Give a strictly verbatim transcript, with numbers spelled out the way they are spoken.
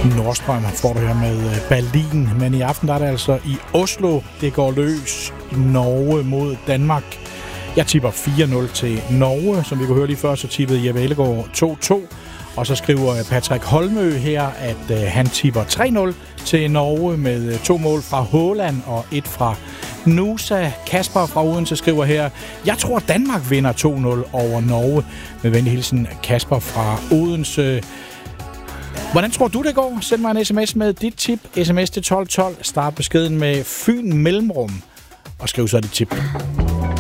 Nordstrøm får du her med Berlin, men i aften der er det altså i Oslo, det går løs. Norge mod Danmark. Jeg tipper fire nul til Norge, som vi kunne høre lige før, så tippede Jeppe Ellegaard to to. Og så skriver Patrick Holmø her, at øh, han tipper tre nul til Norge med to mål fra Haaland og et fra Nusa. Kasper fra Odense skriver her, jeg tror Danmark vinder to nul over Norge. Med venlig hilsen Kasper fra Odense. Hvordan tror du det går? Send mig en sms med dit tip. Sms til tolv tolv. Start beskeden med Fyn Mellemrum. Og skriv så dit tip.